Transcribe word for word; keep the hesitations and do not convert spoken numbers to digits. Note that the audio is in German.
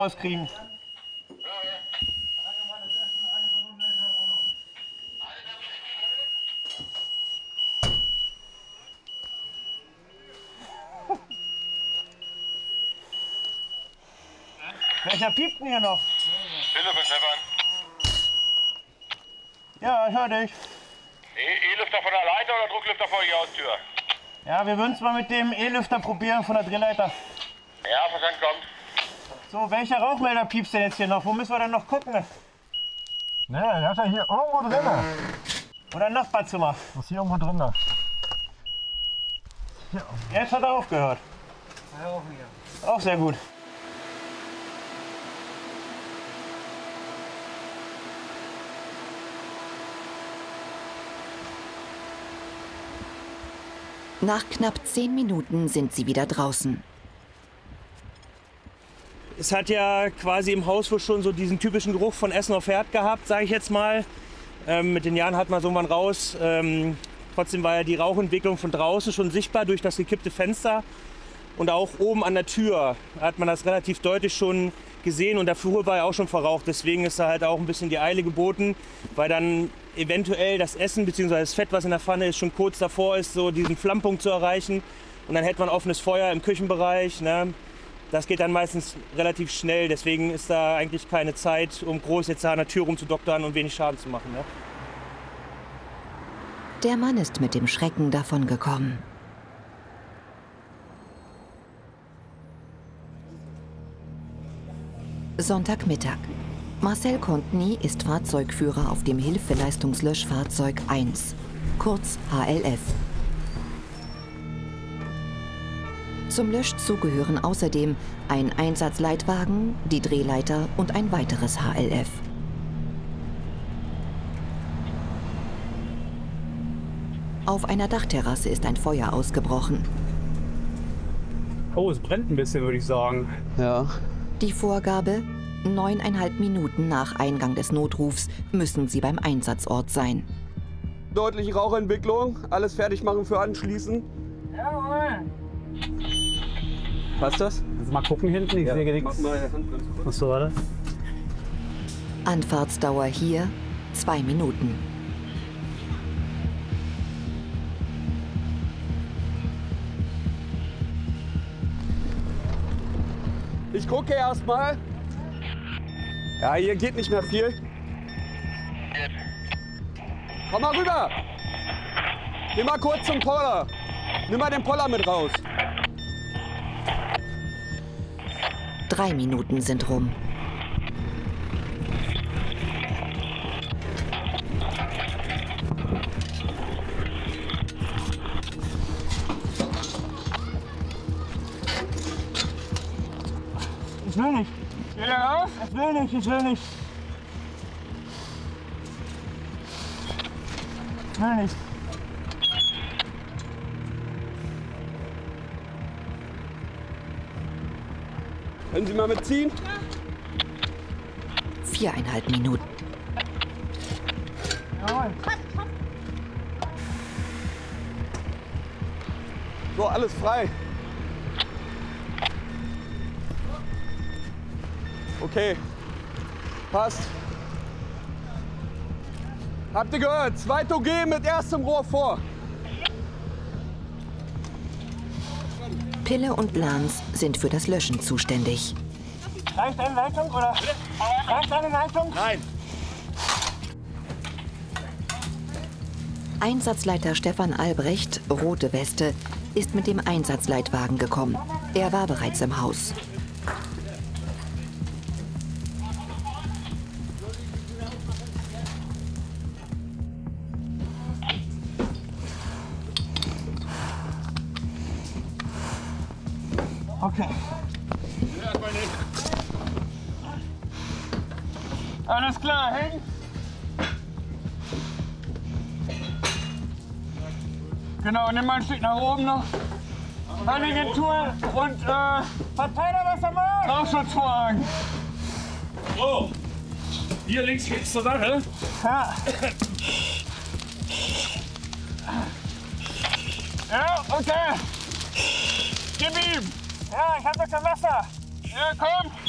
rauskriegen. Welcher piept denn hier noch? Hilfe, Stefan. Ja, ich höre dich. E-Lüfter von der Leiter oder Drucklüfter vor die Haustür? Ja, wir würden es mal mit dem E-Lüfter probieren von der Drehleiter. Ja, verstanden, kommt. So, welcher Rauchmelder piepst denn jetzt hier noch? Wo müssen wir denn noch gucken? Ne, der hat er hier irgendwo drin. Oder im Nachbarzimmer? Was ist hier irgendwo drin? Ja. Jetzt hat er aufgehört. Ja, auch wieder. Auch sehr gut. Nach knapp zehn Minuten sind sie wieder draußen. Es hat ja quasi im Haus wohl schon so diesen typischen Geruch von Essen auf Herd gehabt, sage ich jetzt mal. Ähm, mit den Jahren hat man so irgendwann raus. Ähm, trotzdem war ja die Rauchentwicklung von draußen schon sichtbar durch das gekippte Fenster. Und auch oben an der Tür hat man das relativ deutlich schon gesehen und der Flur war ja auch schon verraucht. Deswegen ist da halt auch ein bisschen die Eile geboten, weil dann eventuell das Essen bzw. das Fett, was in der Pfanne ist, schon kurz davor ist, so diesen Flammpunkt zu erreichen. Und dann hätte man offenes Feuer im Küchenbereich. Ne? Das geht dann meistens relativ schnell. Deswegen ist da eigentlich keine Zeit, um groß jetzt an der Tür rumzudoktern und wenig Schaden zu machen. Ne? Der Mann ist mit dem Schrecken davongekommen. Sonntagmittag. Marcel Contny ist Fahrzeugführer auf dem Hilfeleistungslöschfahrzeug eins, kurz H L F. Zum Löschzug gehören außerdem ein Einsatzleitwagen, die Drehleiter und ein weiteres H L F. Auf einer Dachterrasse ist ein Feuer ausgebrochen. Oh, es brennt ein bisschen, würde ich sagen. Ja. Die Vorgabe: neuneinhalb Minuten nach Eingang des Notrufs müssen sie beim Einsatzort sein. Deutliche Rauchentwicklung. Alles fertig machen für anschließen. Jawohl. Passt das? Jetzt mal gucken hinten, ich Ja, sehe mach nichts. mal eine Hand ganz kurz. Achso, warte. Anfahrtsdauer hier zwei Minuten. Ich gucke erst mal. Ja, hier geht nicht mehr viel. Komm mal rüber. Geh mal kurz zum Poller. Nimm mal den Poller mit raus. Drei Minuten sind rum. Ich will nicht. Geht er raus? Ich will nicht, ich will nicht. Ich will nicht. Können Sie mal mitziehen? Viereinhalb Minuten. Jawohl. So, alles frei. Okay, passt. Habt ihr gehört? Zweit O G mit erstem Rohr vor. Pille und Lans sind für das Löschen zuständig. Reicht eine Leitung oder? Reicht eine Leitung? Nein. Einsatzleiter Stefan Albrecht, rote Weste, ist mit dem Einsatzleitwagen gekommen. Er war bereits im Haus. Okay. Alles klar, hängen. Genau, nimm mal ein Stück nach oben noch. Handigentur und äh, Verteilerwassermann. Rauchschutzvorhang. So. Hier links geht's zur Sache. Ja. Ja, okay. Gib ihm. Ja, ich hab doch kein Wasser. Ja, komm.